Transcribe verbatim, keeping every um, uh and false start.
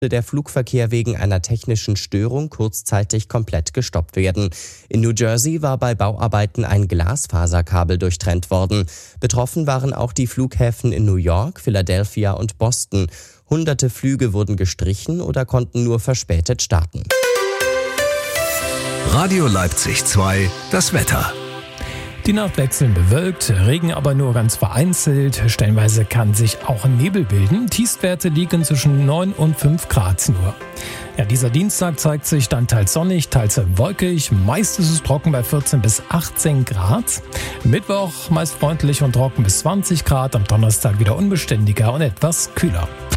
der Flugverkehr wegen einer technischen Störung kurzzeitig komplett gestoppt werden. In New Jersey war bei Bauarbeiten ein Glasfaserkabel durchtrennt worden. Betroffen waren auch die Flughäfen in New York, Philadelphia und Boston. Hunderte Flüge wurden gestrichen oder konnten nur verspätet starten. Radio Leipzig zwei, das Wetter. Die Nacht wechselnd bewölkt, Regen aber nur ganz vereinzelt. Stellenweise kann sich auch Nebel bilden. Tiefstwerte liegen zwischen neun und fünf Grad nur. Ja, dieser Dienstag zeigt sich dann teils sonnig, teils wolkig. Meist ist es trocken bei vierzehn bis achtzehn Grad. Mittwoch meist freundlich und trocken bis zwanzig Grad. Am Donnerstag wieder unbeständiger und etwas kühler.